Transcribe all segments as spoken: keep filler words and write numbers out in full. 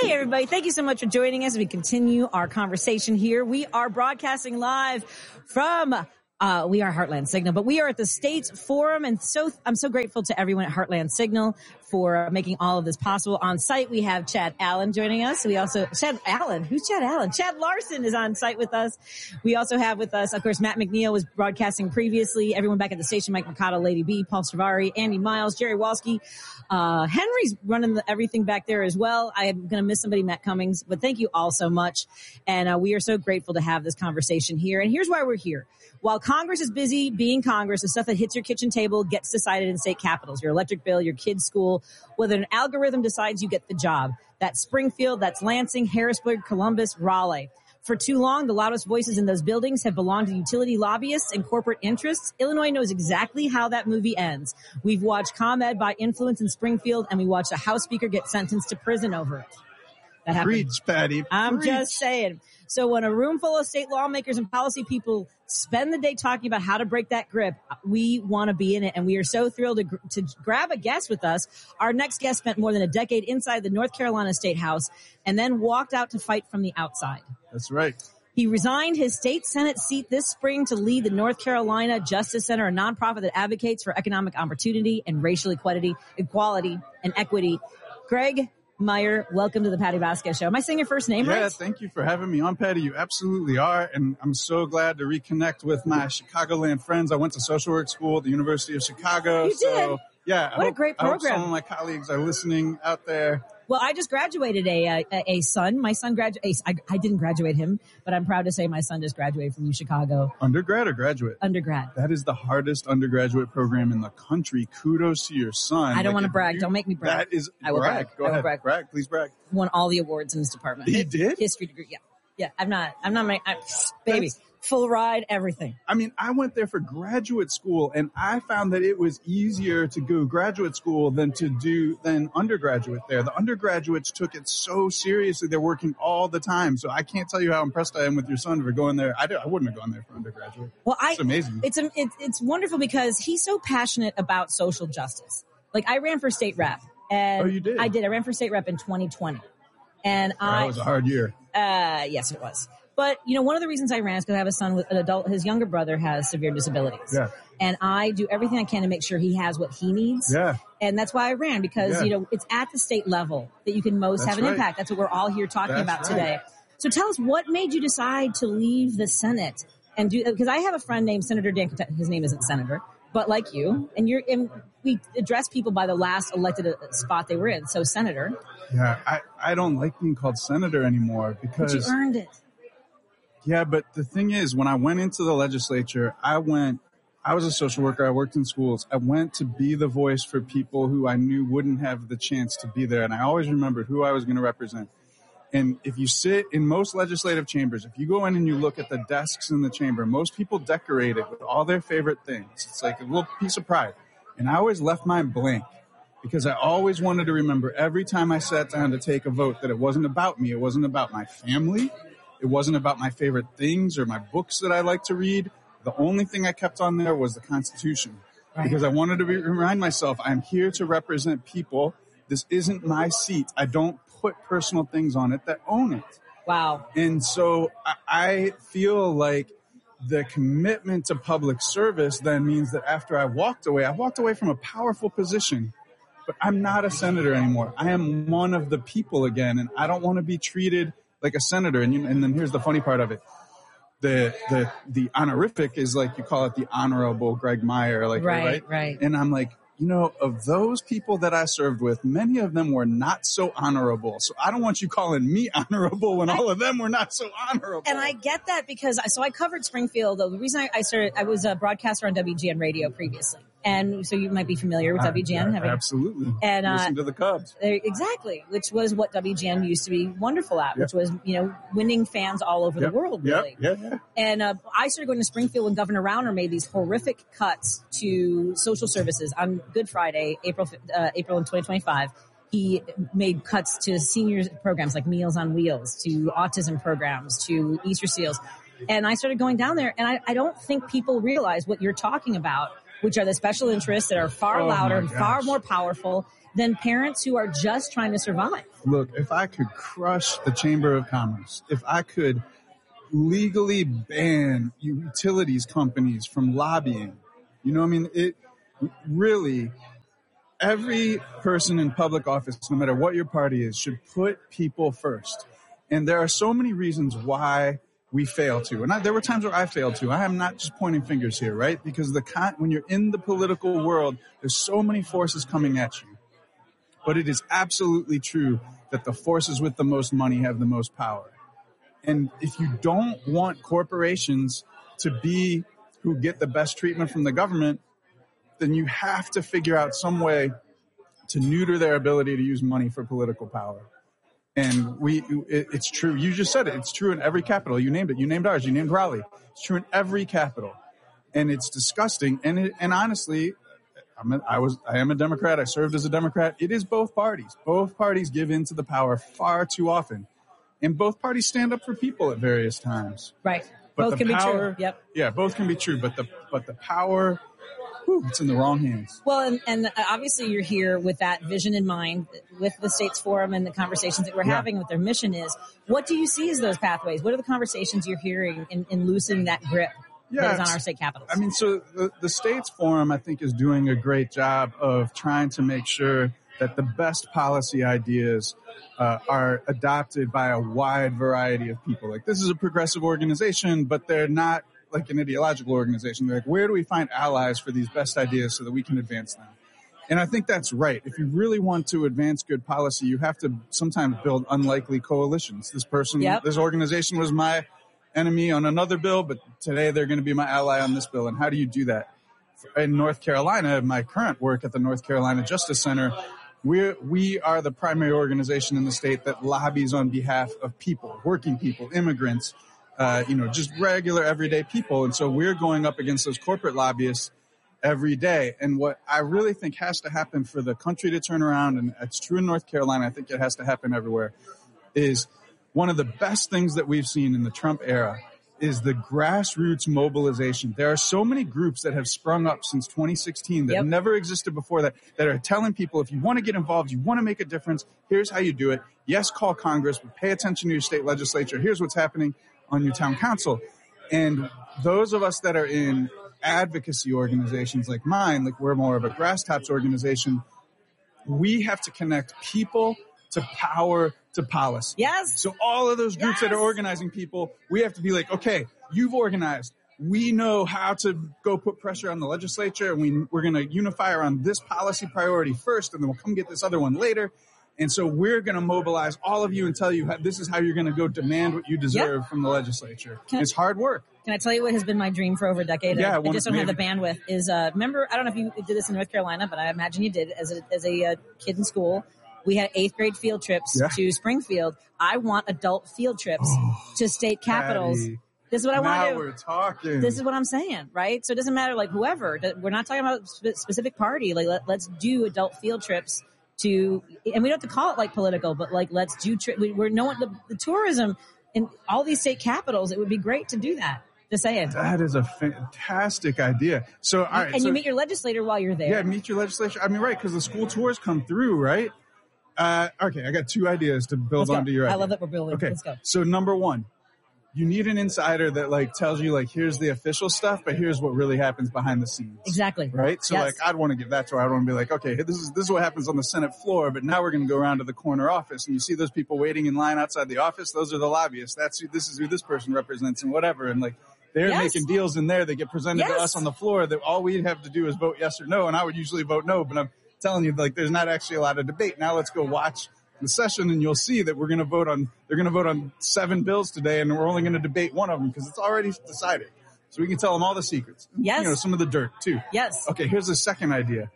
Hey, everybody. Thank you so much for joining us. We continue our conversation here. We are broadcasting live from, uh, we are Heartland Signal, but we are at the States Forum. And so I'm so grateful to everyone at Heartland Signal for making all of this possible. On site, we have Chad Allen joining us. We also, Chad Allen, who's Chad Allen? Chad Larson is on site with us. We also have with us, of course, Matt McNeil was broadcasting previously. Everyone back at the station, Mike Mercado, Lady B, Paul Stavari, Andy Miles, Jerry Walski. Uh, Henry's running the, everything back there as well. I am going to miss somebody, Matt Cummings, but thank you all so much. And uh, we are so grateful to have this conversation here. And here's why we're here. While Congress is busy being Congress, the stuff that hits your kitchen table gets decided in state capitals, your electric bill, your kid's school, whether an algorithm decides you get the job. That's Springfield, that's Lansing, Harrisburg, Columbus, Raleigh. For too long, the loudest voices in those buildings have belonged to utility lobbyists and corporate interests. Illinois knows exactly how that movie ends. We've watched ComEd by influence in Springfield, and we watched a House Speaker get sentenced to prison over it. That happened. Preach, Patty. I'm Preach. just saying. So when a room full of state lawmakers and policy people spend the day talking about how to break that grip, we want to be in it. And we are so thrilled to, to grab a guest with us. Our next guest spent more than a decade inside the North Carolina State House and then walked out to fight from the outside. That's right. He resigned his state Senate seat this spring to lead the North Carolina Justice Center, a nonprofit that advocates for economic opportunity and racial equality, equality and equity. Greg Meyer, welcome to the Patty Vasquez Show. Am I saying your first name yeah, right? Yeah, thank you for having me on, Patty. You absolutely are. And I'm so glad to reconnect with my Chicagoland friends. I went to social work school at the University of Chicago. You so, did? Yeah. What I a hope, great I hope program. some of my colleagues are listening out there. Well, I just graduated a a, a son. My son graduated. I, I didn't graduate him, but I'm proud to say my son just graduated from U Chicago. Undergrad or graduate? Undergrad. That is the hardest undergraduate program in the country. Kudos to your son. I don't like want to brag. You, don't make me brag. That is I will brag. brag. Go I will ahead. brag. brag. Please brag. Won all the awards in this department. He did? History degree. Yeah. Yeah. I'm not. I'm not my I, baby. That's, Full ride, everything. I mean, I went there for graduate school, and I found that it was easier to go graduate school than to do than undergraduate there. The undergraduates took it so seriously; they're working all the time. So I can't tell you how impressed I am with your son for going there. I, do, I wouldn't have gone there for undergraduate. Well, I, it's amazing. It's a, it's it's wonderful because he's so passionate about social justice. Like I ran for state rep, and oh, you did? I did. I ran for state rep in twenty twenty, and oh, I that was a hard year. Uh, yes, it was. But, you know, one of the reasons I ran is because I have a son with an adult, his younger brother has severe disabilities. Yeah. And I do everything I can to make sure he has what he needs. Yeah. And that's why I ran because, yeah. you know, it's at the state level that you can most that's have an right. impact. That's what we're all here talking that's about right. today. So tell us, what made you decide to leave the Senate and do, because I have a friend named Senator Dan, his name isn't Senator, but like you, and you're, and we address people by the last elected spot they were in. So Senator. Yeah, I, I don't like being called Senator anymore because. But you earned it. Yeah, but the thing is, when I went into the legislature, I went, I was a social worker. I worked in schools. I went to be the voice for people who I knew wouldn't have the chance to be there. And I always remembered who I was going to represent. And if you sit in most legislative chambers, if you go in and you look at the desks in the chamber, most people decorate it with all their favorite things. It's like a little piece of pride. And I always left mine blank because I always wanted to remember every time I sat down to take a vote that it wasn't about me. It wasn't about my family. It wasn't about my favorite things or my books that I like to read. The only thing I kept on there was the Constitution right. because I wanted to be, remind myself I'm here to represent people. This isn't my seat. I don't put personal things on it that own it. Wow. And so I, I feel like the commitment to public service then means that after I walked away, I walked away from a powerful position, but I'm not a senator anymore. I am one of the people again, and I don't want to be treated like a senator. And, you, and then here's the funny part of it. The, the, the honorific is like, you call it the Honorable Greg Meyer, like, right, right? right. And I'm like, you know, of those people that I served with, many of them were not so honorable. So I don't want you calling me honorable when all of them were not so honorable. And I get that because, I, so I covered Springfield. The reason I, I started, I was a broadcaster on W G N radio previously. And so you might be familiar with I, W G N. I, having, absolutely. And, uh, listen to the Cubs. Exactly. Which was what W G N used to be wonderful at, Yep. which was, you know, winning fans all over Yep. the world, Yep. really. Yeah, yeah. And uh, I started going to Springfield when Governor Rauner made these horrific cuts to social services on Good Friday, April, uh, April in twenty twenty-five. He made cuts to seniors programs like Meals on Wheels, to autism programs, to Easter Seals. And I started going down there, and I, I don't think people realize what you're talking about, which are the special interests that are far Oh louder my and far gosh. more powerful. than parents who are just trying to survive. Look, if I could crush the Chamber of Commerce, if I could legally ban utilities companies from lobbying, you know what I mean? It really, every person in public office, no matter what your party is, should put people first. And there are so many reasons why we fail to. And I, there were times where I failed to. I am not just pointing fingers here, right? Because the con- when you're in the political world, there's so many forces coming at you. But it is absolutely true that the forces with the most money have the most power. And if you don't want corporations to be who get the best treatment from the government, then you have to figure out some way to neuter their ability to use money for political power. And we, it, it's true. You just said it. It's true in every capital. You named it. You named ours. You named Raleigh. It's true in every capital. And it's disgusting. And it, and honestly, I'm a, I was, I am a Democrat. I served as a Democrat. It is both parties. Both parties give in to the power far too often. And both parties stand up for people at various times. Right. But both can power, be true. Yep. Yeah, both can be true. But the, but the power, whew, it's in the wrong hands. Well, and, and obviously you're here with that vision in mind, with the States Forum and the conversations that we're Yeah. having, what their mission is. What do you see as those pathways? What are the conversations you're hearing in, in loosening that grip Yeah, that is on our state capitals? I mean, so the, the States Forum, I think, is doing a great job of trying to make sure that the best policy ideas uh, are adopted by a wide variety of people. Like, this is a progressive organization, but they're not like an ideological organization. They're like, where do we find allies for these best ideas so that we can advance them? And I think that's right. If you really want to advance good policy, you have to sometimes build unlikely coalitions. This person, Yep. this organization was my enemy on another bill, but today they're going to be my ally on this bill. And how do you do that? In North Carolina, my current work at the North Carolina Justice Center, we're, we are the primary organization in the state that lobbies on behalf of people, working people, immigrants, uh, you know, just regular everyday people. And so we're going up against those corporate lobbyists every day. And what I really think has to happen for the country to turn around, and it's true in North Carolina, I think it has to happen everywhere, is one of the best things that we've seen in the Trump era is the grassroots mobilization. There are so many groups that have sprung up since twenty sixteen that Yep. never existed before that, that are telling people, if you want to get involved, you want to make a difference, here's how you do it. Yes, call Congress, but pay attention to your state legislature. Here's what's happening on your town council. And those of us that are in advocacy organizations like mine, like we're more of a grass tops organization, we have to connect people to power to policy. Yes. So all of those groups Yes. that are organizing people, we have to be like, okay, you've organized. We know how to go put pressure on the legislature, and we, we're going to unify around this policy priority first, and then we'll come get this other one later. And so we're going to mobilize all of you and tell you how, this is how you're going to go demand what you deserve Yep. from the legislature. Can I- It's hard work. Can I tell you what has been my dream for over a decade? Yeah, I, I one- just don't have the maybe- bandwidth. Is uh, remember? I don't know if you did this in North Carolina, but I imagine you did. As a as a uh, kid in school, we had eighth grade field trips Yeah. to Springfield. I want adult field trips to state capitals. Patty, This is what I want now to do. we're talking. This is what I'm saying, right? So it doesn't matter, like, whoever. We're not talking about a spe- specific party. Like, let, let's do adult field trips to, and we don't have to call it like political, but like, let's do. Tri- we, we're no the, the tourism in all these state capitals. It would be great to do that. Just saying. That is a fantastic idea. So, all right. And so, you meet your legislator while you're there. yeah, meet your legislature. I mean, right, because the school tours come through, right? Uh, okay, I got two ideas to build Let's go. onto your idea. I love that we're building. Okay, Let's go. so number one, you need an insider that like tells you like here's the official stuff, but here's what really happens behind the scenes. Exactly. Right. So Yes. like I'd want to give that to her. I'd want to be like, okay, this is this is what happens on the Senate floor, but now we're going to go around to the corner office, and you see those people waiting in line outside the office. Those are the lobbyists. That's who this is who this person represents, and whatever. And like they're Yes. making deals in there. They get presented to Yes. us on the floor. That all we have to do is vote yes or no, and I would usually vote no, but I'm telling you, like there's not actually a lot of debate. Now let's go watch the session, and you'll see that we're going to vote on, they're going to vote on seven bills today, and we're only going to debate one of them because it's already decided. So we can tell them all the secrets. Yes. You know, some of the dirt too. Yes. Okay, here's the second idea.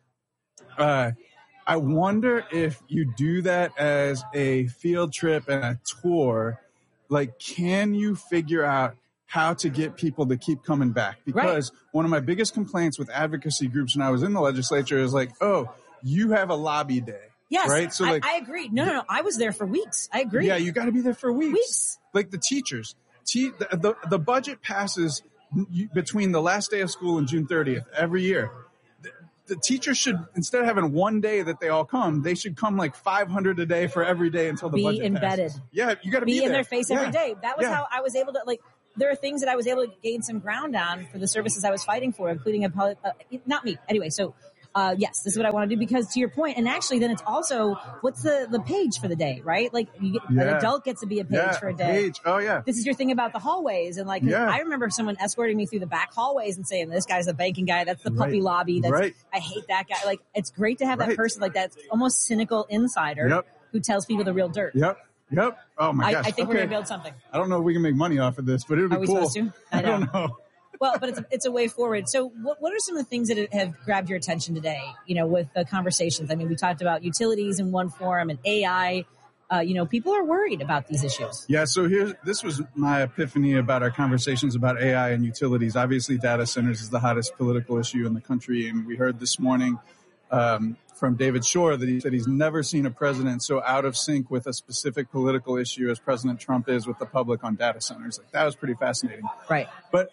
Uh, I wonder if you do that as a field trip and a tour, like, can you figure out how to get people to keep coming back? Because one of my biggest complaints with advocacy groups when I was in the legislature is like, oh, you have a lobby day. Yes. Right. So I, like, I agree. No, no, no. I was there for weeks. I agree. yeah, you got to be there for weeks. Weeks. Like the teachers, Te- the, the the budget passes between the last day of school and June thirtieth every year. the teachers should, instead of having one day that they all come, they should come like five hundred a day for every day until the be budget embedded. passes. Yeah, you got to be, be there. in their face yeah. every day. That was yeah. how I was able to, like, there are things that I was able to gain some ground on for the services I was fighting for, including a, uh, not me. Anyway, so Uh, yes, this is what I want to do, because to your point, and actually then it's also, what's the, the page for the day, right? Like you get, yeah. an adult gets to be a page yeah, for a day. Page. Oh yeah. This is your thing about the hallways. And like, yeah. I remember someone escorting me through the back hallways and saying, this guy's a banking guy. That's the puppy right. lobby. That's, right. I hate that guy. Like, it's great to have right. that person like that almost cynical insider yep. who tells people the real dirt. Yep. Yep. Oh my I, gosh. I think okay. we're going to build something. I don't know if we can make money off of this, but it would be Are we cool. supposed to? I, I don't know. Well, but it's a, it's a way forward. So what, what are some of the things that have grabbed your attention today, you know, with the conversations? I mean, we talked about utilities in one forum and A I. Uh, you know, people are worried about these issues. Yeah, so here's, this was my epiphany about our conversations about A I and utilities. Obviously, data centers is the hottest political issue in the country, and we heard this morning um, from David Shor that he said he's never seen a president so out of sync with a specific political issue as President Trump is with the public on data centers. Like, that was pretty fascinating. Right. But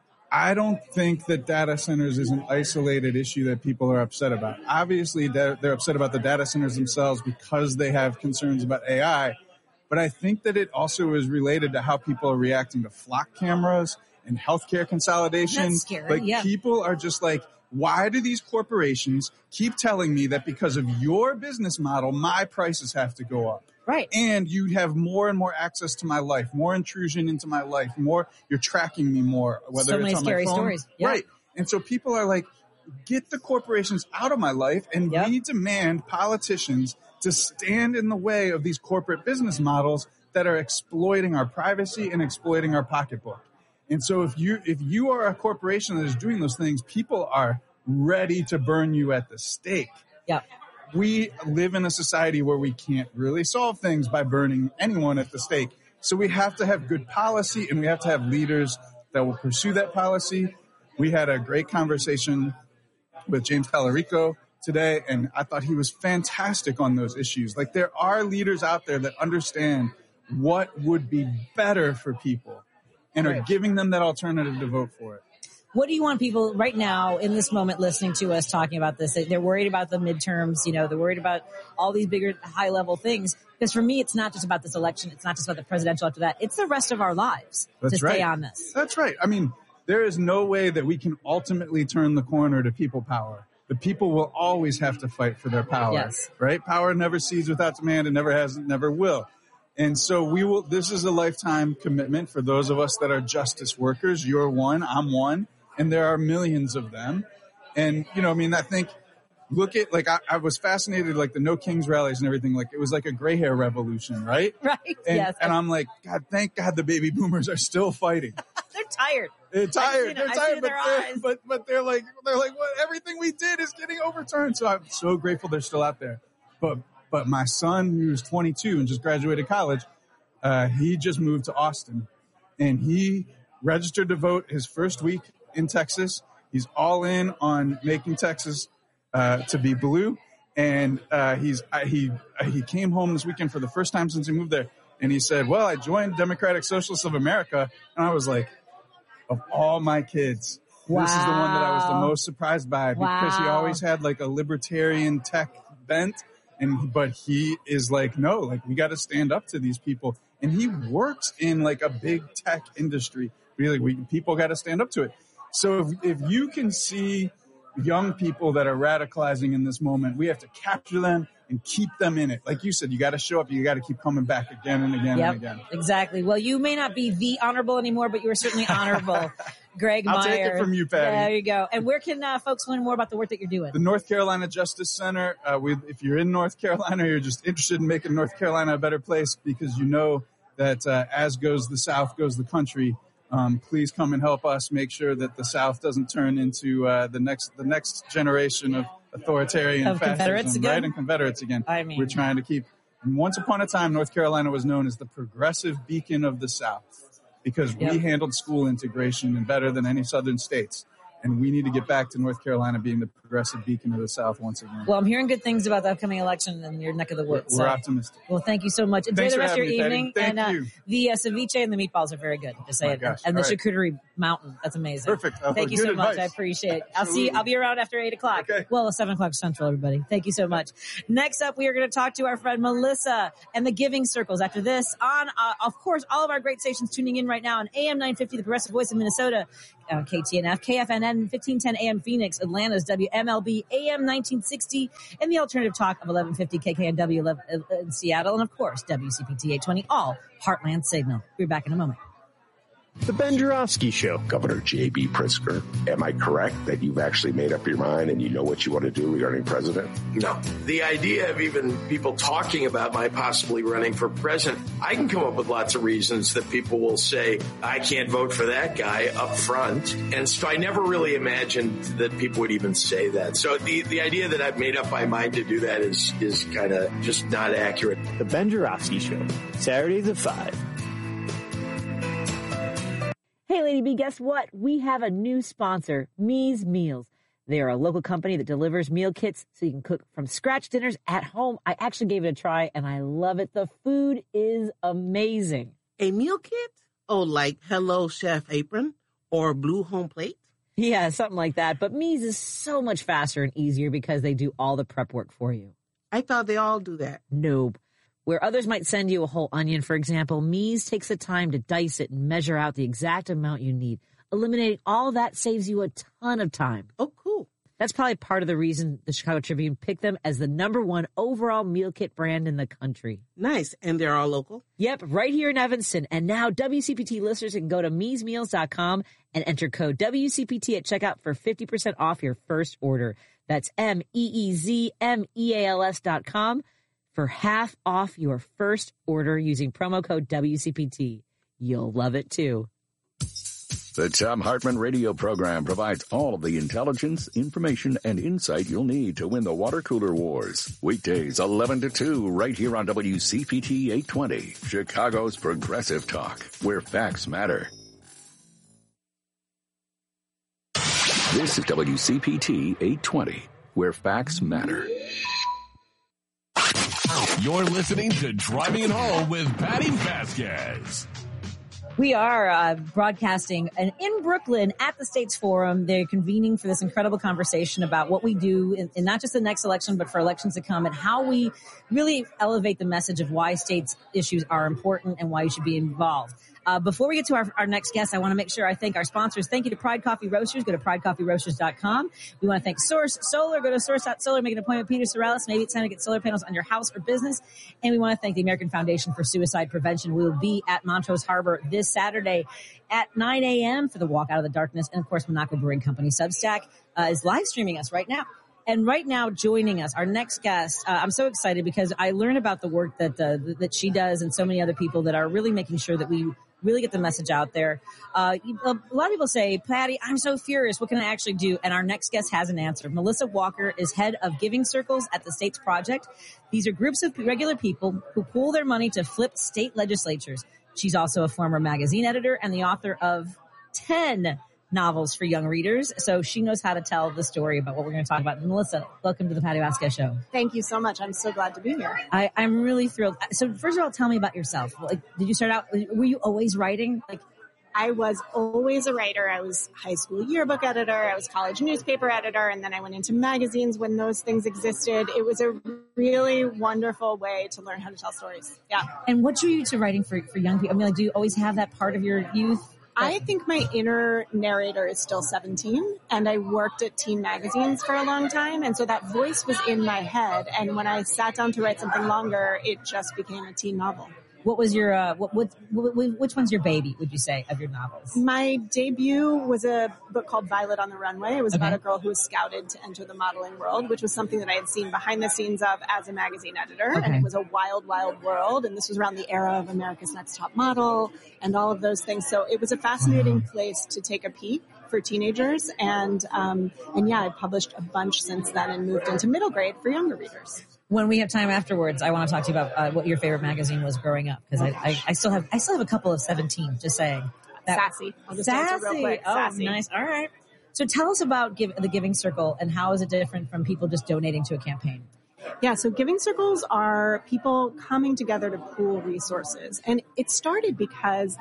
I don't think that data centers is an isolated issue that people are upset about. Obviously, they're, they're upset about the data centers themselves because they have concerns about A I. But I think that it also is related to how people are reacting to flock cameras and healthcare consolidation. That's scary, like yeah. people are just like, why do these corporations keep telling me that because of your business model, my prices have to go up? Right. And you have more and more access to my life, more intrusion into my life, more, you're tracking me more, whether so it's many on scary my phone. Stories. Yeah. Right. And so people are like, get the corporations out of my life, and yep. we demand politicians to stand in the way of these corporate business models that are exploiting our privacy and exploiting our pocketbook. And so if you, if you are a corporation that is doing those things, people are ready to burn you at the stake. Yeah. We live in a society where we can't really solve things by burning anyone at the stake. So we have to have good policy, and we have to have leaders that will pursue that policy. We had a great conversation with James Talarico today, and I thought he was fantastic on those issues. Like, there are leaders out there that understand what would be better for people and are giving them that alternative to vote for it. What do you want people right now in this moment listening to us talking about this? They're worried about the midterms, you know, they're worried about all these bigger high level things. Because for me, it's not just about this election. It's not just about the presidential after that. It's the rest of our lives That's to stay right. on this. That's right. I mean, there is no way that we can ultimately turn the corner to people power. The people will always have to fight for their power, yes. right? Power never cedes without demand, and never has, never will. And so we will, this is a lifetime commitment for those of us that are justice workers. You're one, I'm one. And there are millions of them. And, you know, I mean, I think, look at, like, I, I was fascinated, like, the No Kings rallies and everything. Like, it was like a gray hair revolution, right? Right, and, yes. And I'm like, God, thank God the baby boomers are still fighting. They're tired. They're tired. It, they're tired, but they're, but, but they're like, they're like, what? Everything we did is getting overturned. So I'm so grateful they're still out there. But, but my son, who's twenty-two and just graduated college, uh, he just moved to Austin, and he registered to vote his first week in Texas. He's all in on making Texas uh, to be blue, and uh, he's uh, he uh, he came home this weekend for the first time since he moved there, and he said, "Well, I joined Democratic Socialists of America," and I was like, "Of all my kids, wow. this is the one that I was the most surprised by because wow. he always had like a libertarian tech bent, and but he is like, no, like we got to stand up to these people." And he works in like a big tech industry. Really, we people got to stand up to it. So if, if you can see young people that are radicalizing in this moment, we have to capture them and keep them in it. Like you said, you got to show up. You got to keep coming back again and again yep, and again. Exactly. Well, you may not be the honorable anymore, but you are certainly honorable. Greg Meyer. I'll take it from you, Patty. There you go. And where can uh, folks learn more about the work that you're doing? The North Carolina Justice Center. Uh, we, if you're in North Carolina, you're just interested in making North Carolina a better place because you know that uh, as goes the South, goes the country. Um, please come and help us make sure that the South doesn't turn into uh, the next the next generation of authoritarian of fascism, Confederates again? right? And Confederates again. I mean, we're trying to keep. And once upon a time, North Carolina was known as the progressive beacon of the South because yep. we handled school integration and better than any Southern states. And we need to get back to North Carolina being the progressive beacon of the South once again. Well, I'm hearing good things about the upcoming election in your neck of the woods. We're so. optimistic. Well, thank you so much. Enjoy Thanks the rest of your me, evening. Thank and uh, you. the uh, ceviche and the meatballs are very good. Just say oh it. Gosh. And the All right. charcuterie mountain. That's amazing. Perfect. Oh, Thank you so good much. advice. I appreciate it. I'll see you. I'll be around after eight o'clock. Okay. Well, seven o'clock Central, everybody. Thank you so much. Next up, we are going to talk to our friend Melissa and the Giving Circles. After this, on, uh, of course, all of our great stations tuning in right now on A M nine fifty, the Progressive Voice of Minnesota, uh, K T N F, K F N N, fifteen ten A M Phoenix, Atlanta's W M L B, A M nineteen sixty, and the alternative talk of eleven fifty K K N W in Seattle, and of course, W C P T eight twenty, all Heartland Signal. We'll be back in a moment. The Ben Joravsky Show. Governor J B. Pritzker, am I correct that you've actually made up your mind and you know what you want to do regarding president? No. The idea of even people talking about my possibly running for president, I can come up with lots of reasons that people will say, I can't vote for that guy up front. And so I never really imagined that people would even say that. So the, the idea that I've made up my mind to do that is, is kind of just not accurate. The Ben Joravsky Show. Saturdays at five. Hey, Lady B, guess what? We have a new sponsor, Me's Meals. They are a local company that delivers meal kits so you can cook from scratch dinners at home. I actually gave it a try, and I love it. The food is amazing. A meal kit? Oh, like Hello Chef Apron or Blue Home Plate? Yeah, something like that. But Me's is so much faster and easier because they do all the prep work for you. I thought they all do that. Nope. Where others might send you a whole onion, for example, Me's takes the time to dice it and measure out the exact amount you need. Eliminating all that saves you a ton of time. Oh, cool. That's probably part of the reason the Chicago Tribune picked them as the number one overall meal kit brand in the country. Nice. And they're all local? Yep, right here in Evanston. And now W C P T listeners can go to mees meals dot com and enter code W C P T at checkout for fifty percent off your first order. That's M E E Z M E A L S dot com. For half off your first order using promo code W C P T. You'll love it, too. The Thom Hartmann radio program provides all of the intelligence, information, and insight you'll need to win the water cooler wars. Weekdays eleven to two, right here on W C P T eight twenty, Chicago's Progressive Talk, where facts matter. This is W C P T eight twenty, where facts matter. You're listening to Driving It Home with Patty Vasquez. We are uh, broadcasting and in Brooklyn at the States Forum. They're convening for this incredible conversation about what we do in, in not just the next election, but for elections to come, and how we really elevate the message of why states issues are important and why you should be involved. Uh, before we get to our, our next guest, I want to make sure I thank our sponsors. Thank you to Pride Coffee Roasters. Go to pride coffee roasters dot com. We want to thank Source Solar. Go to source dot solar. Make an appointment with Peter Sorrellis. Maybe it's time to get solar panels on your house or business. And we want to thank the American Foundation for Suicide Prevention. We will be at Montrose Harbor this Saturday at nine a.m. for the Walk Out of the Darkness. And, of course, Monaco Brewing Company Substack uh, is live streaming us right now. And right now, joining us, our next guest, uh, I'm so excited because I learn about the work that uh, that she does and so many other people that are really making sure that we really get the message out there. Uh, a lot of people say, Patty, I'm so furious. What can I actually do? And our next guest has an answer. Melissa Walker is head of Giving Circles at the States Project. These are groups of regular people who pool their money to flip state legislatures. She's also a former magazine editor and the author of ten novels for young readers. So she knows how to tell the story about what we're going to talk about. Melissa, welcome to the Patty Vasquez Show. Thank you so much. I'm so glad to be here. I, I'm really thrilled. So first of all, tell me about yourself. Like, did you start out, were you always writing? Like, I was always a writer. I was high school yearbook editor. I was college newspaper editor. And then I went into magazines when those things existed. It was a really wonderful way to learn how to tell stories. Yeah. And what drew you to writing for, for young people? I mean, like, do you always have that part of your youth? I think my inner narrator is still seventeen, and I worked at teen magazines for a long time, and so that voice was in my head, and when I sat down to write something longer, it just became a teen novel. What was your, uh, what, what, what, which one's your baby, would you say, of your novels? My debut was a book called Violet on the Runway. It was Okay. about a girl who was scouted to enter the modeling world, which was something that I had seen behind the scenes of as a magazine editor. Okay. And it was a wild, wild world. And this was around the era of America's Next Top Model and all of those things. So it was a fascinating place to take a peek for teenagers. And, um, and yeah, I published a bunch since then and moved into middle grade for younger readers. When we have time afterwards, I want to talk to you about uh, what your favorite magazine was growing up, because I, I, I still have I still have a couple of seventeen. Just saying, that, Sassy. I'll just Sassy. answer real quick. Oh, Sassy. nice. All right. So tell us about give, the Giving Circle and how is it different from people just donating to a campaign? Yeah, so giving circles are people coming together to pool resources. And it started because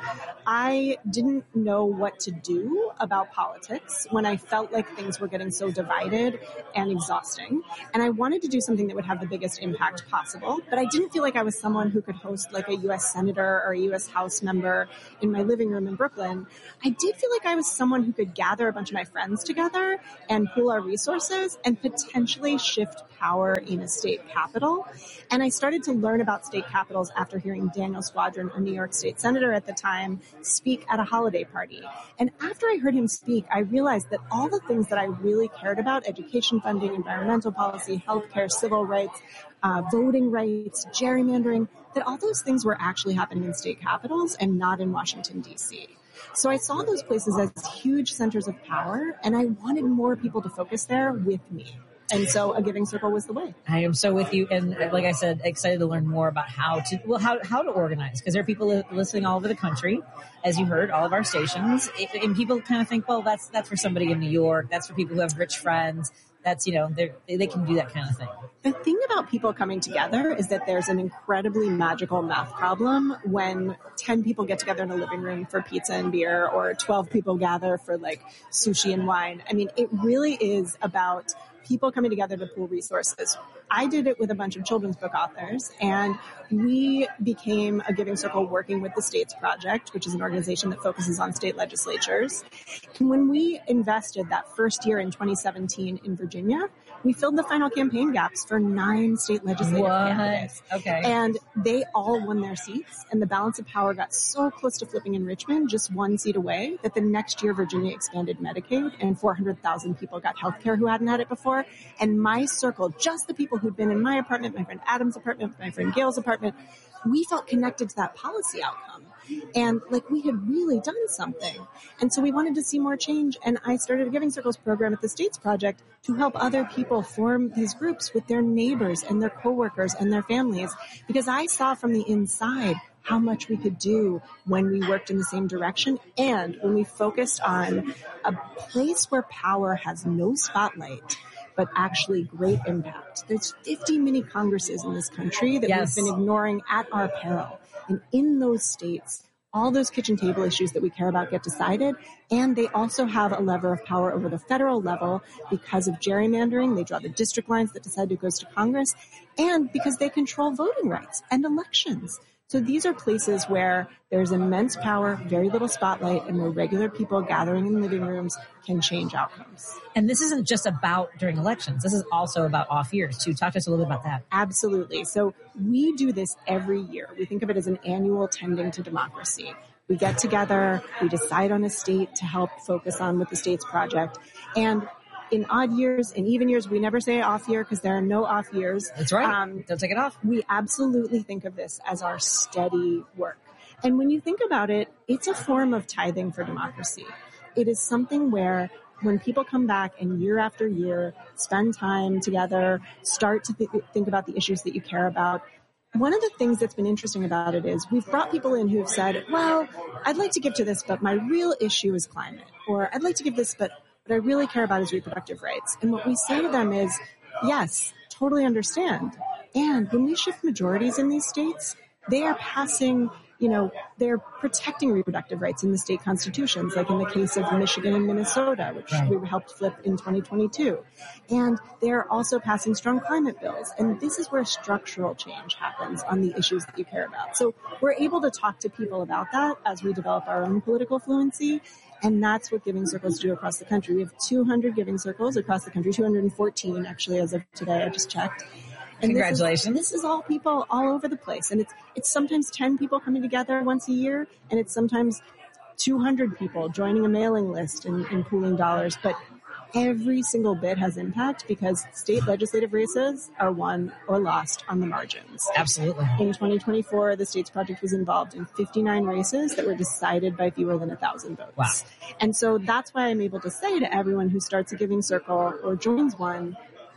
I didn't know what to do about politics when I felt like things were getting so divided and exhausting. And I wanted to do something that would have the biggest impact possible. But I didn't feel like I was someone who could host like a U S senator or a U S House member in my living room in Brooklyn. I did feel like I was someone who could gather a bunch of my friends together and pool our resources and potentially shift power in a state capital. And I started to learn about state capitals after hearing Daniel Squadron, a New York State senator at the time, speak at a holiday party. And after I heard him speak, I realized that all the things that I really cared about, education funding, environmental policy, healthcare, civil rights, uh, voting rights, gerrymandering, that all those things were actually happening in state capitals and not in Washington, D C. So I saw those places as huge centers of power, and I wanted more people to focus there with me. And so a giving circle was the way. I am so with you. And like I said, excited to learn more about how to, well, how, how to organize. Because there are people listening all over the country, as you heard, all of our stations. And people kind of think, well, that's, that's for somebody in New York. That's for people who have rich friends. That's, you know, they they can do that kind of thing. The thing about people coming together is that there's an incredibly magical math problem when ten people get together in a living room for pizza and beer, or twelve people gather for like sushi and wine. I mean, it really is about people coming together to pool resources. I did it with a bunch of children's book authors, and we became a giving circle working with the States Project, which is an organization that focuses on state legislatures. And when we invested that first year in twenty seventeen in Virginia, we filled the final campaign gaps for nine state legislative what? candidates. Okay. And they all won their seats, and the balance of power got so close to flipping in Richmond, just one seat away, that the next year Virginia expanded Medicaid, and four hundred thousand people got health care who hadn't had it before. And my circle, just the people who'd been in my apartment, my friend Adam's apartment, my friend Gail's apartment, we felt connected to that policy outcome. And like we had really done something. And so we wanted to see more change. And I started a Giving Circles program at the States Project to help other people form these groups with their neighbors and their coworkers and their families. Because I saw from the inside how much we could do when we worked in the same direction and when we focused on a place where power has no spotlight, but actually great impact. There's fifty mini Congresses in this country that yes. we've been ignoring at our peril. And in those states, all those kitchen table issues that we care about get decided. And they also have a lever of power over the federal level because of gerrymandering. They draw the district lines that decide who goes to Congress, and because they control voting rights and elections. So these are places where there's immense power, very little spotlight, and where regular people gathering in living rooms can change outcomes. And this isn't just about during elections. This is also about off years, too. Talk to us a little bit about that. Absolutely. So we do this every year. We think of it as an annual tending to democracy. We get together, we decide on a state to help focus on with the States Project. And in odd years and even years, we never say off year because there are no off years. That's right. Um, Don't take it off. We absolutely think of this as our steady work. And when you think about it, it's a form of tithing for democracy. It is something where when people come back and year after year spend time together, start to th- think about the issues that you care about, one of the things that's been interesting about it is we've brought people in who have said, well, I'd like to give to this, but my real issue is climate. Or I'd like to give this, but what I really care about is reproductive rights. And what we say to them is, yes, totally understand. And when we shift majorities in these states, they are passing, you know, they're protecting reproductive rights in the state constitutions, like in the case of Michigan and Minnesota, which right. we helped flip in twenty twenty-two. And they're also passing strong climate bills. And this is where structural change happens on the issues that you care about. So we're able to talk to people about that as we develop our own political fluency. And that's what Giving Circles do across the country. We have two hundred Giving Circles across the country, two hundred fourteen actually as of today, I just checked. And Congratulations. This is, this is all people all over the place. And it's it's sometimes ten people coming together once a year, and it's sometimes two hundred people joining a mailing list and, and pooling dollars. But every single bit has impact because state legislative races are won or lost on the margins. Absolutely. In twenty twenty-four, the States Project was involved in fifty-nine races that were decided by fewer than a thousand votes. Wow. And so that's why I'm able to say to everyone who starts a Giving Circle or joins one,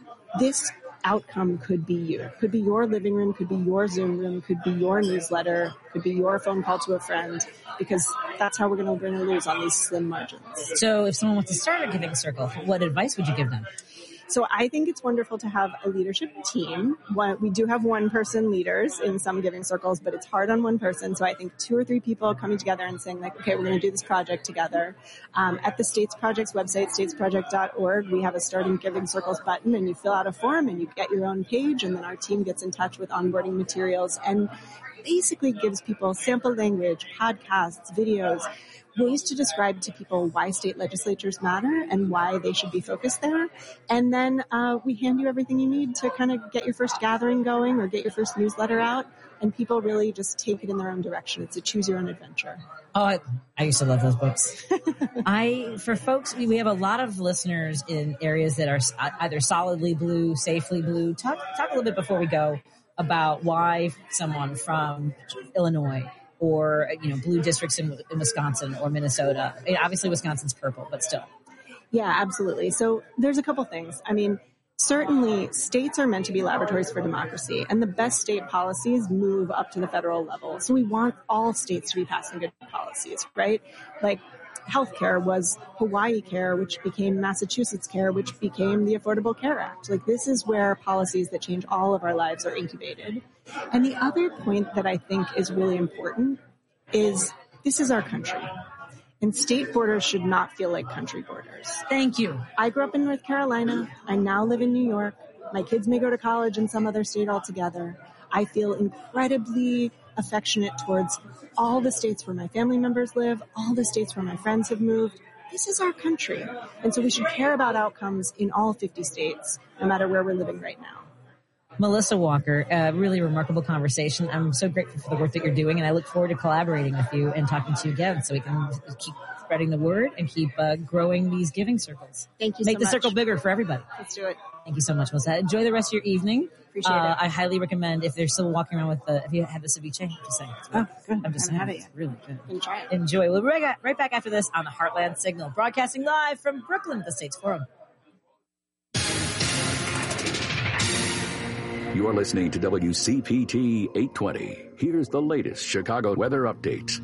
this outcome could be you. Could be your living room, could be your Zoom room, could be your newsletter, could be your phone call to a friend, because that's how we're going to win or lose on these slim margins. So if someone wants to start a Giving Circle, what advice would you give them? So I think it's wonderful to have a leadership team. One, we do have one-person leaders in some giving circles, but it's hard on one person. So I think two or three people coming together and saying, like, okay, we're going to do this project together. Um, at the States Project's website, states project dot org, we have a Starting Giving Circles button, and you fill out a form and you get your own page, and then our team gets in touch with onboarding materials and basically gives people sample language, podcasts, videos, ways to describe to people why state legislatures matter and why they should be focused there. And then uh, we hand you everything you need to kind of get your first gathering going or get your first newsletter out. And people really just take it in their own direction. It's a choose your own adventure. Oh, I, I used to love those books. I, for folks, we, we have a lot of listeners in areas that are either solidly blue, safely blue. Talk, talk a little bit before we go about why someone from Illinois or, you know, blue districts in, in Wisconsin or Minnesota. I mean, obviously, Wisconsin's purple, but still. Yeah, absolutely. So there's a couple things. I mean, certainly states are meant to be laboratories for democracy, and the best state policies move up to the federal level. So we want all states to be passing good policies, right? Like healthcare was Hawaii Care, which became Massachusetts Care, which became the Affordable Care Act. Like this is where policies that change all of our lives are incubated. And the other point that I think is really important is this is our country. And state borders should not feel like country borders. Thank you. I grew up in North Carolina. I now live in New York. My kids may go to college in some other state altogether. I feel incredibly affectionate towards all the states where my family members live, all the states where my friends have moved. This is our country. And so we should care about outcomes in all fifty states, no matter where we're living right now. Melissa Walker, a really remarkable conversation. I'm so grateful for the work that you're doing, and I look forward to collaborating with you and talking to you again so we can keep spreading the word and keep uh, growing these giving circles. Thank you Make so the much. circle bigger for everybody. Let's do it. Thank you so much, Melissa. Enjoy the rest of your evening. Appreciate uh, it. I highly recommend if they're still walking around with the, if you have the ceviche, I'm just saying. Oh, good. I'm just I saying. haven't had it It's yet. really good. Can try it. Enjoy. We'll be right, right back after this on the Heartland Signal, broadcasting live from Brooklyn at the States Forum. You're listening to W C P T eight twenty. Here's the latest Chicago weather update.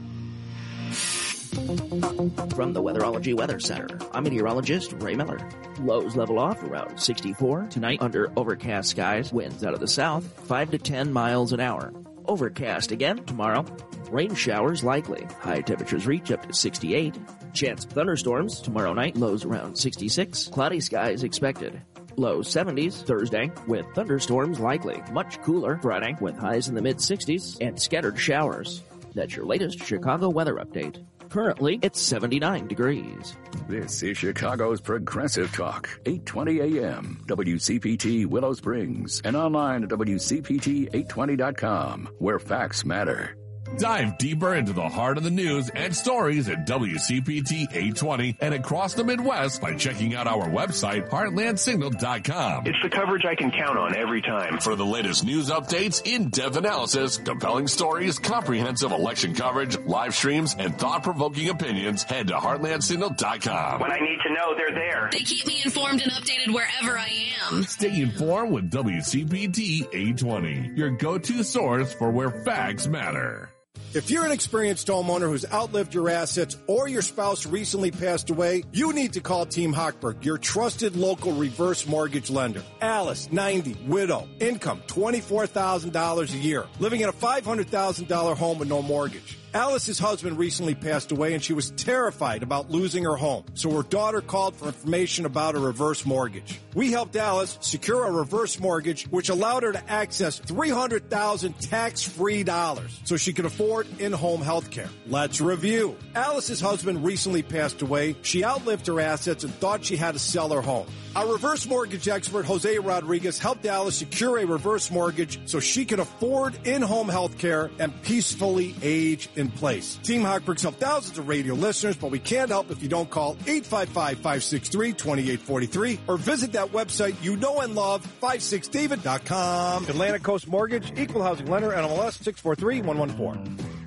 From the Weatherology Weather Center, I'm meteorologist Ray Miller. Lows level off around sixty-four. Tonight, under overcast skies, winds out of the south, five to ten miles an hour. Overcast again tomorrow. Rain showers likely. High temperatures reach up to sixty-eight. Chance of thunderstorms tomorrow night, lows around sixty-six. Cloudy skies expected. Low seventies Thursday with thunderstorms likely. Much cooler Friday with highs in the mid-sixties and scattered showers. That's your latest Chicago weather update. Currently, it's seventy-nine degrees. This is Chicago's Progressive Talk, eight twenty a.m. W C P T Willow Springs and online at W C P T eight twenty dot com, where facts matter. Dive deeper into the heart of the news and stories at W C P T eight twenty and across the Midwest by checking out our website, heartland signal dot com. It's the coverage I can count on every time. For the latest news updates, in-depth analysis, compelling stories, comprehensive election coverage, live streams, and thought-provoking opinions, head to heartland signal dot com. When I need to know, they're there. They keep me informed and updated wherever I am. Stay informed with W C P T eight twenty, your go-to source for where facts matter. If you're an experienced homeowner who's outlived your assets or your spouse recently passed away, you need to call Team Hochberg, your trusted local reverse mortgage lender. Alice, ninety, widow, income twenty-four thousand dollars a year, living in a five hundred thousand dollars home with no mortgage. Alice's husband recently passed away and she was terrified about losing her home, so her daughter called for information about a reverse mortgage. We helped Alice secure a reverse mortgage, which allowed her to access three hundred thousand dollars tax-free dollars so she could afford in-home health care. Let's review. Alice's husband recently passed away. She outlived her assets and thought she had to sell her home. Our reverse mortgage expert, Jose Rodriguez, helped Alice secure a reverse mortgage so she could afford in-home health care and peacefully age in place. Team Hochberg's helped thousands of radio listeners, but we can't help if you don't call eight five five, five six three, two eight four three or visit that website you know and love, five six david dot com. Atlantic Coast Mortgage, Equal Housing Lender, N M L S six four three one one four.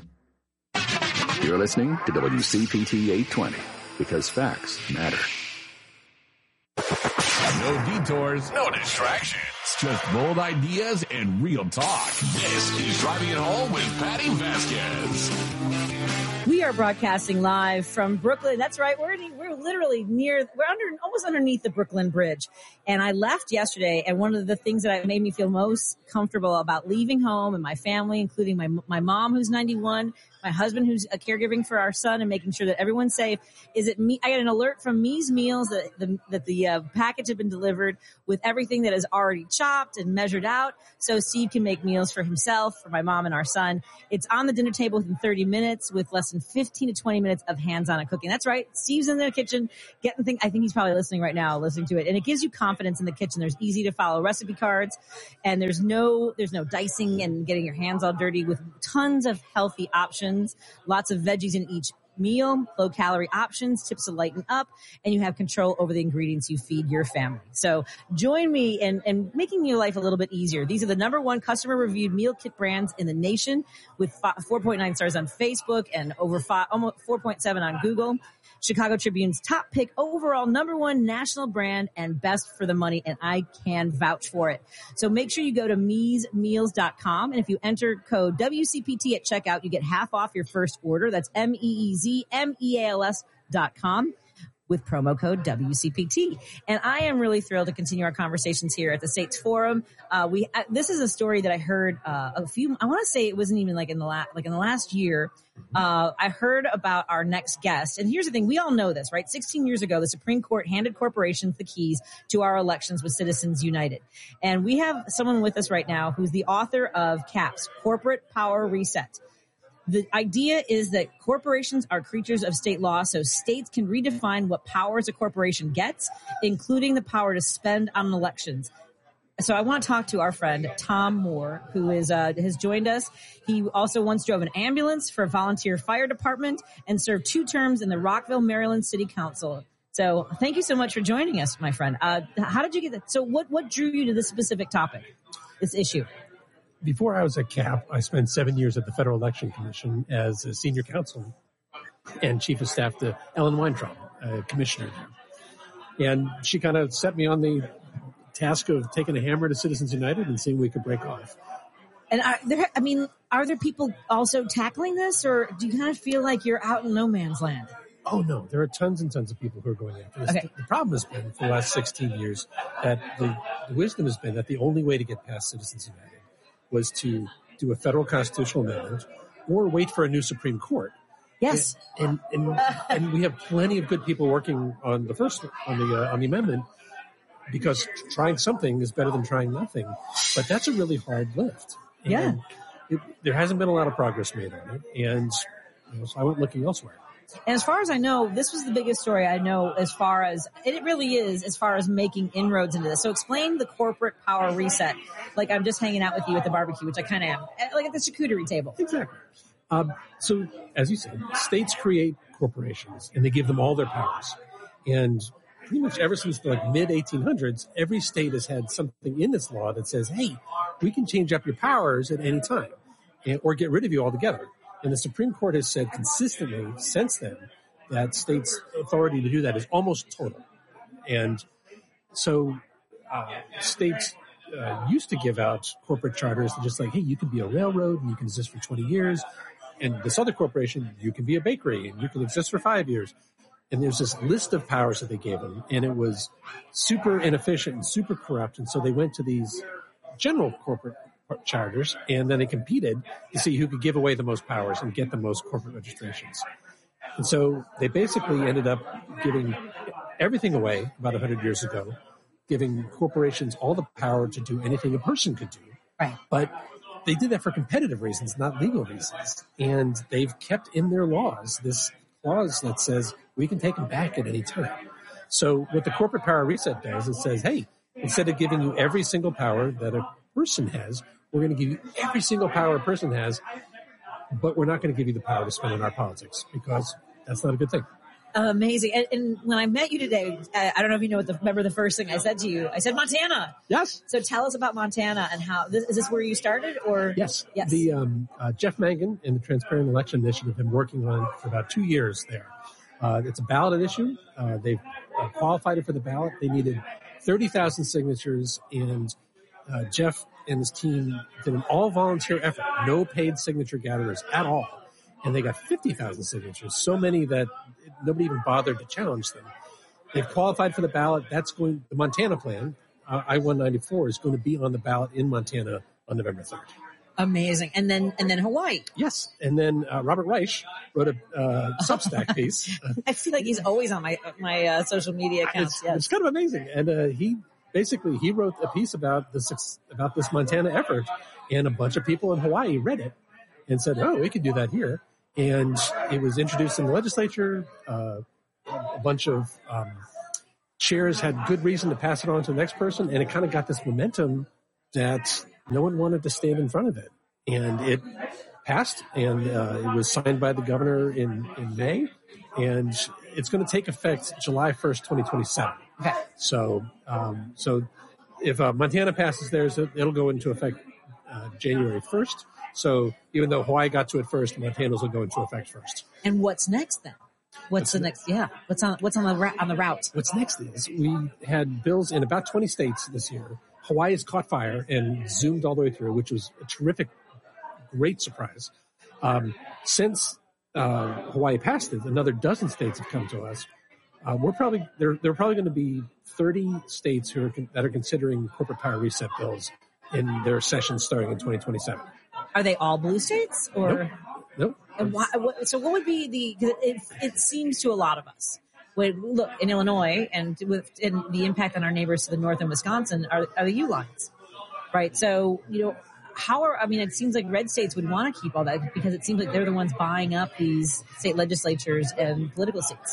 You're listening to W C P T eight twenty, because facts matter. No detours, no distractions. just bold ideas and real talk. This is Driving It Home with Patty Vasquez. We are broadcasting live from Brooklyn. That's right. We're in, we're literally near, we're under, almost underneath the Brooklyn Bridge. And I left yesterday, and one of the things that made me feel most comfortable about leaving home and my family, including my my mom who's ninety-one, my husband who's a caregiving for our son, and making sure that everyone's safe, is it me? I got an alert from Me's Meals that the that the uh, package had been delivered with everything that is already chopped and measured out, so Steve can make meals for himself, for my mom, and our son. It's on the dinner table within thirty minutes, with less than fifteen to twenty minutes of hands-on cooking. That's right. Steve's in the kitchen getting things. I think he's probably listening right now, listening to it, and it gives you confidence in the kitchen. There's easy to follow recipe cards, and there's no there's no dicing and getting your hands all dirty, with tons of healthy options, lots of veggies in each meal, low calorie options, tips to lighten up, and you have control over the ingredients you feed your family. So join me in, in making your life a little bit easier. These are the number one customer reviewed meal kit brands in the nation, with four point nine stars on Facebook and over five, almost four point seven on Google. Chicago Tribune's top pick overall, number one national brand, and best for the money, and I can vouch for it. So make sure you go to mees meals dot com, and if you enter code W C P T at checkout, you get half off your first order. That's M E E Z M E A L S dot com with promo code W C P T. And I am really thrilled to continue our conversations here at the States Forum. Uh, we uh, this is a story that I heard uh, a few. I want to say it wasn't even like in the last like in the last year. Uh, I heard about our next guest. And here's the thing. We all know this, right? sixteen years ago, the Supreme Court handed corporations the keys to our elections with Citizens United. And we have someone with us right now who's the author of CAPS, Corporate Power Reset. The idea is that corporations are creatures of state law, so states can redefine what powers a corporation gets, including the power to spend on elections. So I want to talk to our friend Tom Moore, who is uh, has joined us. He also once drove an ambulance for a volunteer fire department and served two terms in the Rockville, Maryland City Council. So thank you so much for joining us, my friend. Uh, how did you get that? So what, what drew you to this specific topic, this issue? Before I was at C A P, I spent seven years at the Federal Election Commission as a senior counsel and chief of staff to Ellen Weintraub, a commissioner there. And she kind of set me on the task of taking a hammer to Citizens United and seeing we could break off. And are there, I mean, are there people also tackling this, or do you kind of feel like you're out in no man's land? Oh, no. There are tons and tons of people who are going after this. Okay. The, the problem has been, for the last sixteen years, that the, the wisdom has been that the only way to get past Citizens United was to do a federal constitutional amendment or wait for a new Supreme Court. Yes. And and, and, and we have plenty of good people working on the first, on the, uh, on the amendment, because trying something is better than trying nothing. But that's a really hard lift. And yeah. It, there hasn't been a lot of progress made on it. And you know, so I went looking elsewhere. And as far as I know, this was the biggest story I know as far as, and it really is, as far as making inroads into this. So explain the corporate power reset. Like I'm just hanging out with you at the barbecue, which I kind of am, like at the charcuterie table. Exactly. Um, so, as you said, states create corporations and they give them all their powers. And pretty much ever since the like mid eighteen hundreds, every state has had something in its law that says, hey, we can change up your powers at any time and, or get rid of you altogether. And the Supreme Court has said consistently since then that states' authority to do that is almost total. And so uh, states uh, used to give out corporate charters that just like, hey, you can be a railroad and you can exist for twenty years. And this other corporation, you can be a bakery and you can exist for five years. And there's this list of powers that they gave them. And it was super inefficient and super corrupt. And so they went to these general corporate charters, and then they competed to see who could give away the most powers and get the most corporate registrations. And so they basically ended up giving everything away about one hundred years ago, giving corporations all the power to do anything a person could do. Right. But they did that for competitive reasons, not legal reasons. And they've kept in their laws this clause that says we can take them back at any time. So what the corporate power reset does, it says, hey, instead of giving you every single power that a person has, we're going to give you every single power a person has, but we're not going to give you the power to spend on our politics because that's not a good thing. Amazing. And, and when I met you today, I, I don't know if you know what the, remember the first thing I said to you. I said Montana. Yes. So tell us about Montana and how, this, is this where you started or? Yes. Yes. The, um, uh, Jeff Mangan and the Transparent Election Initiative have been working on for about two years there. Uh, it's a ballot issue. Uh, they've uh, qualified it for the ballot. They needed thirty thousand signatures and uh, Jeff and his team did an all-volunteer effort, no paid signature gatherers at all. And they got fifty thousand signatures, so many that nobody even bothered to challenge them. They've qualified for the ballot. That's going, the Montana plan, uh, I one ninety-four, is going to be on the ballot in Montana on November third. Amazing. And then and then Hawaii. Yes. And then uh, Robert Reich wrote a uh, Substack piece. I feel like he's always on my my uh, social media accounts. It's, yes. it's kind of amazing. And uh, he basically, he wrote a piece about this, about this Montana effort, and a bunch of people in Hawaii read it and said, oh, we could do that here. And it was introduced in the legislature. Uh, a bunch of um, chairs had good reason to pass it on to the next person, and it kind of got this momentum that no one wanted to stand in front of it. And it passed, and uh, it was signed by the governor in, in May, and it's going to take effect July first, twenty twenty-seven. Okay. So, um, so if uh, Montana passes theirs, it'll go into effect uh, January first. So even though Hawaii got to it first, Montana's will go into effect first. And what's next then? What's, what's the next? Yeah. What's on What's on the ra- on the route? What's next is we had bills in about twenty states this year. Hawaii has caught fire and zoomed all the way through, which was a terrific, great surprise. Um, since uh, Hawaii passed it, another dozen states have come to us. Uh, we're probably there. There are probably going to be thirty states who are con- that are considering corporate power reset bills in their sessions starting in twenty twenty-seven. Are they all blue states or? Nope. Nope. And why, what, so what would be the? Cause it, it seems to a lot of us. When, look, in Illinois and with and the impact on our neighbors to the north in Wisconsin are, are the U lines, right? So you know how are I mean it seems like red states would want to keep all that because it seems like they're the ones buying up these state legislatures and political seats.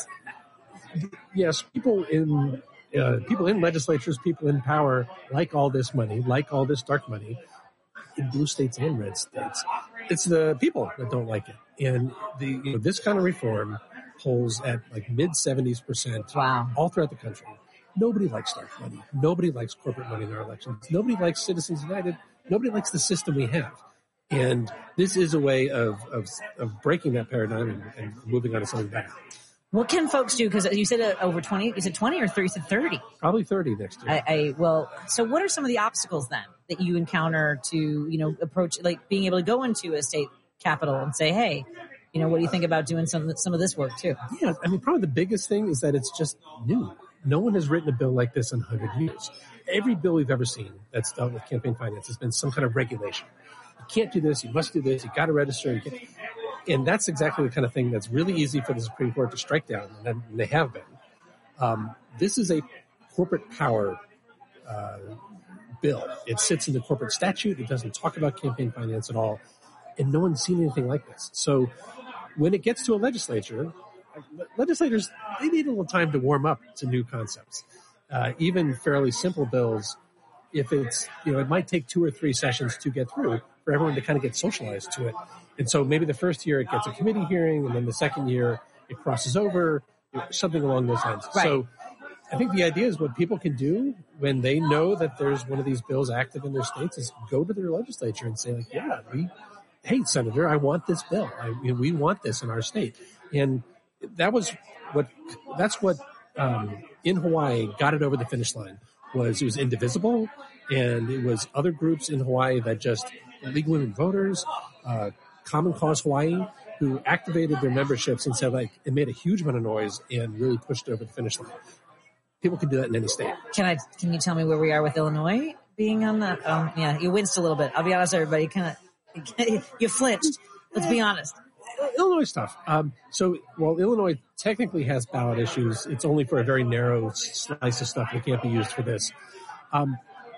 Yes, people in uh, people in legislatures, people in power like all this money, like all this dark money in blue states and red states. It's the people that don't like it, and the you know, this kind of reform polls at like mid seventies percent. Wow. All throughout the country. Nobody likes dark money. Nobody likes corporate money in our elections. Nobody likes Citizens United. Nobody likes the system we have. And this is a way of of, of breaking that paradigm and, and moving on to something better. What can folks do? Because you said uh, over twenty. You said twenty or thirty? You said thirty. Probably thirty next year. I, I well. So what are some of the obstacles then that you encounter to you know approach like being able to go into a state capital and say, hey, you know, what do you think about doing some some of this work too? Yeah, I mean, probably the biggest thing is that it's just new. No one has written a bill like this in one hundred years. Every bill we've ever seen that's dealt with campaign finance has been some kind of regulation. You can't do this. You must do this. You got to register. You can't. And that's exactly the kind of thing that's really easy for the Supreme Court to strike down, and they have been. Um, this is a corporate power uh, bill. It sits in the corporate statute. It doesn't talk about campaign finance at all, and no one's seen anything like this. So when it gets to a legislature, legislators, they need a little time to warm up to new concepts. Uh, even fairly simple bills, if it's, you know, it might take two or three sessions to get through for everyone to kind of get socialized to it. And so maybe the first year it gets a committee hearing, and then the second year it crosses over, you know, something along those lines. Right. So I think the idea is what people can do when they know that there's one of these bills active in their states is go to their legislature and say, like, yeah, we, hey, Senator, I want this bill. I, you know, we want this in our state. And that was what, that's what, um, in Hawaii got it over the finish line was it was indivisible, and it was other groups in Hawaii that just League of Women Voters, uh, Common Cause Hawaii, who activated their memberships and said, like, it made a huge amount of noise and really pushed it over the finish line. People can do that in any state. Can I? Can you tell me where we are with Illinois being on the? Um, yeah, you winced a little bit. I'll be honest, everybody. Kind of, you flinched. Let's be honest. Illinois stuff. Um, so while Illinois technically has ballot issues, it's only for a very narrow slice of stuff that can't be used for this. Um,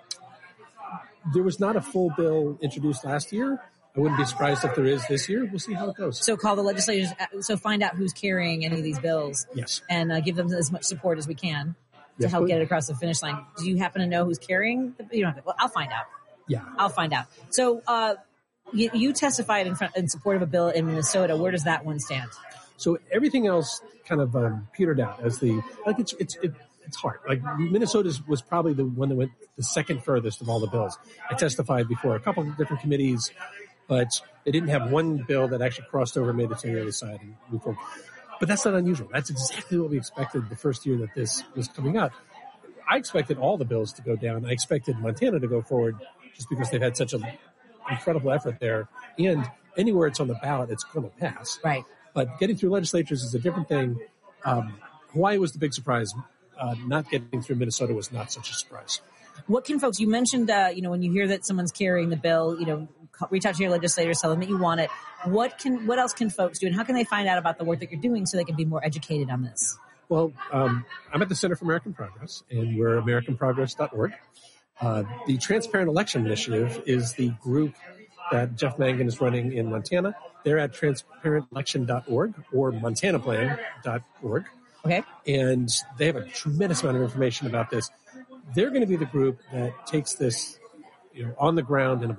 there was not a full bill introduced last year. I wouldn't be surprised if there is this year. We'll see how it goes. So call the legislators. So find out who's carrying any of these bills. Yes. And uh, give them as much support as we can to Yes, help please. get it across the finish line. Do you happen to know who's carrying? The, you don't have to. Well, I'll find out. Yeah. I'll find out. So uh, you, you testified in, front, in support of a bill in Minnesota. Where does that one stand? So everything else kind of um, petered out as the like it's it's it, it's hard. Like Minnesota was probably the one that went the second furthest of all the bills. I testified before a couple of different committees, but they didn't have one bill that actually crossed over, made it to the other side, and moved forward. But that's not unusual. That's exactly what we expected the first year that this was coming out. I expected all the bills to go down. I expected Montana to go forward just because they've had such an incredible effort there. And anywhere it's on the ballot, it's going to pass. Right. But getting through legislatures is a different thing. Um, Hawaii was the big surprise. Uh, not getting through Minnesota was not such a surprise. What can folks, you mentioned, uh, you know, when you hear that someone's carrying the bill, you know, reach out to your legislators, tell them that you want it. What can, what else can folks do, and how can they find out about the work that you're doing so they can be more educated on this? Well, um, I'm at the Center for American Progress, and we're american progress dot org. Uh, the Transparent Election Initiative is the group that Jeff Mangan is running in Montana. They're at transparent election dot org or montana plan dot org. Okay. And they have a tremendous amount of information about this. They're going to be the group that takes this, you know, on the ground in a